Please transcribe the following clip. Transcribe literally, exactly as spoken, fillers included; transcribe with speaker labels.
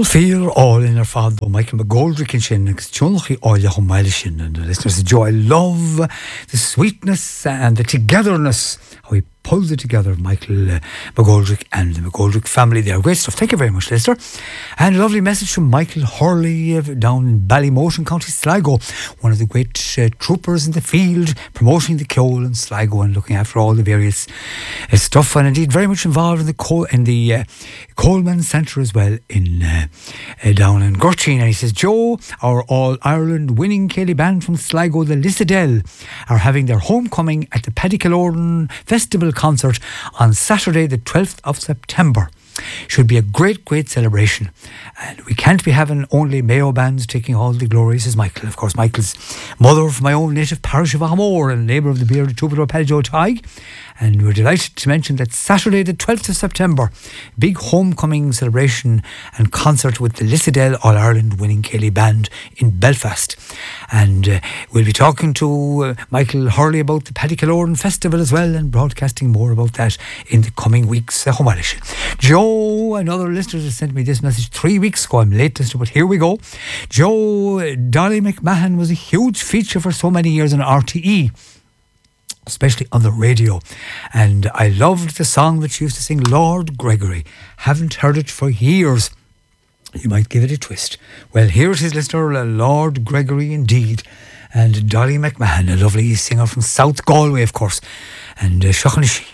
Speaker 1: Fear all in our father Michael McGoldrick and Shin Chunchi all Yahumilishin and the listeners enjoy love, the sweetness and the togetherness. How he pulls it together, Michael uh, McGoldrick and the McGoldrick family there. Great stuff. Thank you very much, Lister. And a lovely message from Michael Hurley uh, down in Ballymotion, County Sligo. One of the great uh, troopers in the field, promoting the Ceol in Sligo and looking after all the various uh, stuff. And indeed very much involved in the Col- in the uh, Coleman Centre as well in uh, uh, down in Gurteen. And he says, Joe, our All-Ireland winning Ceilidh band from Sligo, the Lissadell, are having their homecoming at the Paddy Festival concert on Saturday the twelfth of September. Should be a great, great celebration. And we can't be having only Mayo bands taking all the glory, says Michael. Of course, Michael's mother from my own native parish of Aghamore and neighbour of the bearded troubadour Paddy Joe Tighe. And we're delighted to mention that Saturday the twelfth of September, big homecoming celebration and concert with the Lissadell All-Ireland winning Ceilidh band in Belfast. And uh, we'll be talking to uh, Michael Hurley about the Paddy Festival as well and broadcasting more about that in the coming weeks. Uh, Joe, another listener has sent me this message three weeks ago. I'm late, listener, but here we go. Joe, uh, Dolly McMahon was a huge feature for so many years on R T E, especially on the radio, and I loved the song that she used to sing, Lord Gregory. Haven't heard it for years. You might give it a twist. Well, here's his listener, uh, Lord Gregory indeed, and Dolly McMahon, a lovely singer from South Galway, of course, and uh, Shochan